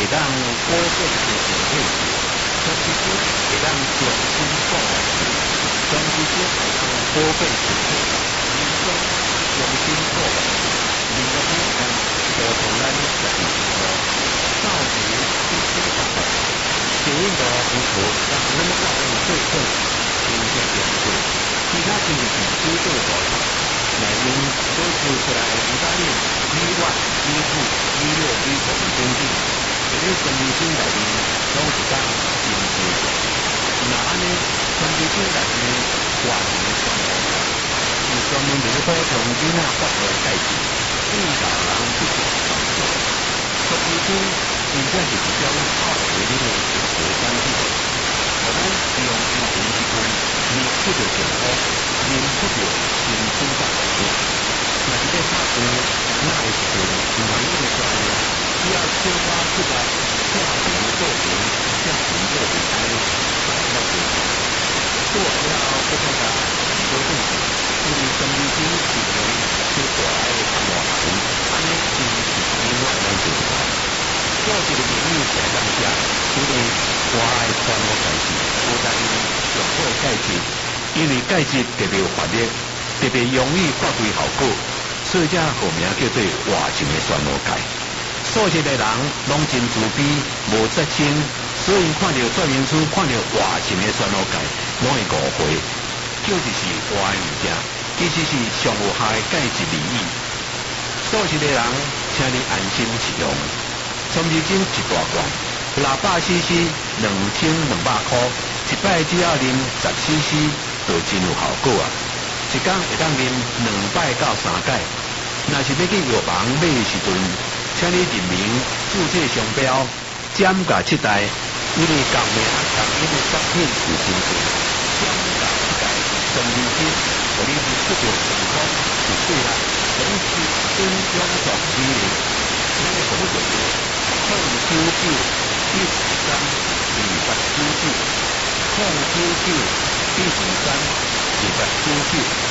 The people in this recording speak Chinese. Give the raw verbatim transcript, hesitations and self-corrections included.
当保健的身体，全其实会当重新复活，全其实会当保健身体，人生重新复活，另一方面补充咱家己生活，造成一些活动，吸引到不错，让咱们老人做做，经济变贵，其他经济主导活动。内面所做出来的五大链、医院、医护、医疗、医护等等，在咧生理性内面拢是当真多的。那安尼，生理性内面活动的传统，是专门伫咧补充囡仔发育的代志，引导人去做创作。生理性真正是一种好学的生活产品，我们使用进行一款，你出着健康，你出着新生活。那是在下午，那的时候，每一个专业需要小花出来，下庭做庭，下庭做庭，安尼才能做成。做完了后，再看下多动作，因为生理性是用小大爱的按摩行，安尼是另外一种做法。做一个朋友在当下，因为我爱传我代志，我在用上好的钙质，因为钙质特别有活力。特别容易发挥效果，所以才号名叫做活情的旋螺钙。素质的人拢真自卑，无责任，所以看到说明书，看到活情的旋螺钙，拢会误会，叫就是活的物件，其实是上有效的钙质利益。素质的人，请你安心使用。冲剂精一大罐，六百 C C， 两千两百块，一摆只要啉十 C C， 就真有效果啊！一天会当啉两摆到三摆，若是要去药房买的时阵，请你认明注册商标，减价七代，因为共名共因的商品有成分，减价七代，生理性，互你付出着健康有对啦，总是真勇壮之人，你的服务就是控九九一四三二八九九，控九九一四三二八九九。